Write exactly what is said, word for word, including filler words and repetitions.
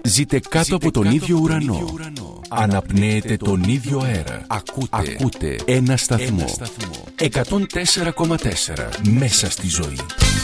Ζείτε κάτω από τον ίδιο ουρανό. Αναπνέετε τον ίδιο αέρα. Ακούτε, Ακούτε ένα σταθμό. εκατόν τέσσερα κόμμα τέσσερα μέσα στη ζωή.